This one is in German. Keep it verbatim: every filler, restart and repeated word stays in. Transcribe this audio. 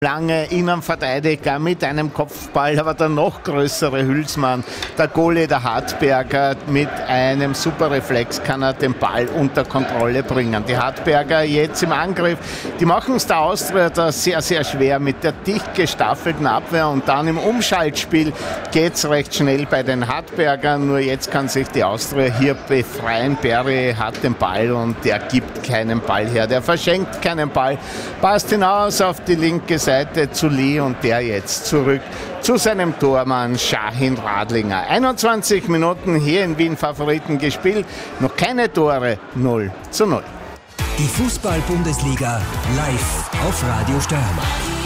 Lange Innenverteidiger mit einem Kopfball, aber der noch größere Hülsmann, der Goalie, der Hartberger, mit einem super Reflex kann er den Ball unter Kontrolle bringen. Die Hartberger jetzt im Angriff, die machen es der Austria da sehr, sehr schwer mit der dicht gestaffelten Abwehr und dann im Umschaltspiel geht es recht schnell bei den Hartbergern, nur jetzt kann sich die Austria hier befreien. Berry hat den Ball und der gibt keinen Ball her, der verschenkt keinen Ball, passt hinaus auf die linke Seite Seite zu Lee und der jetzt zurück zu seinem Tormann Shahin Radlinger. einundzwanzig Minuten hier in Wien Favoriten gespielt, noch keine Tore, null zu null. Die Fußball-Bundesliga live auf Radio Steiermark.